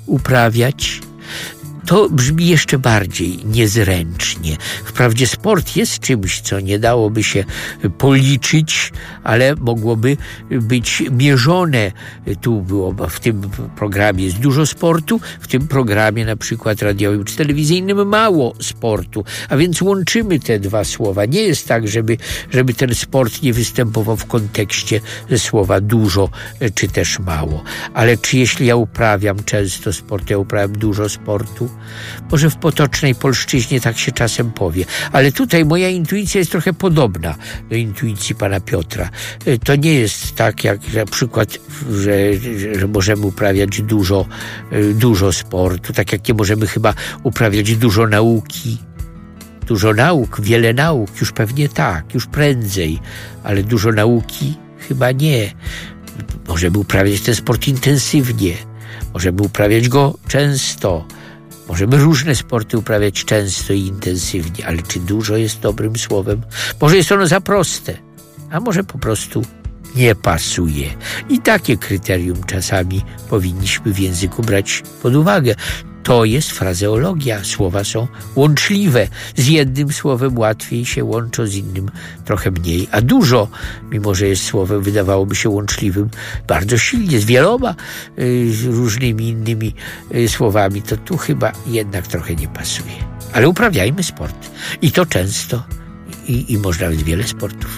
uprawiać, to brzmi jeszcze bardziej niezręcznie. Wprawdzie sport jest czymś, co nie dałoby się policzyć, ale mogłoby być mierzone. Tu było, w tym programie jest dużo sportu, w tym programie na przykład radiowym czy telewizyjnym mało sportu, a więc łączymy te dwa słowa. Nie jest tak, żeby ten sport nie występował w kontekście słowa dużo czy też mało. Ale czy jeśli ja uprawiam często sport, ja uprawiam dużo sportu? Może w potocznej polszczyźnie tak się czasem powie, ale tutaj moja intuicja jest trochę podobna do intuicji pana Piotra. To nie jest tak jak na przykład, że możemy uprawiać dużo sportu, tak jak nie możemy chyba uprawiać dużo nauki. Dużo nauk, wiele nauk, już pewnie tak, już prędzej, ale dużo nauki chyba nie. Możemy uprawiać ten sport intensywnie, możemy uprawiać go często. Możemy różne sporty uprawiać często i intensywnie, ale czy dużo jest dobrym słowem? Może jest ono za proste, a może po prostu nie pasuje. I takie kryterium czasami powinniśmy w języku brać pod uwagę. To jest frazeologia. Słowa są łączliwe. Z jednym słowem łatwiej się łączą, z innym trochę mniej. A dużo, mimo że jest słowem, wydawałoby się łączliwym bardzo silnie, z wieloma różnymi innymi słowami, to tu chyba jednak trochę nie pasuje. Ale uprawiajmy sport. I to często. I może nawet wiele sportów.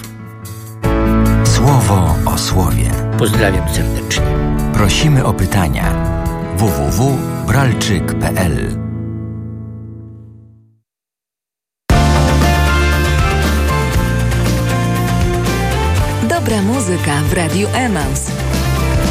Słowo o słowie. Pozdrawiam serdecznie. Prosimy o pytania. www.bralczyk.pl Dobra muzyka w Radiu Emaus.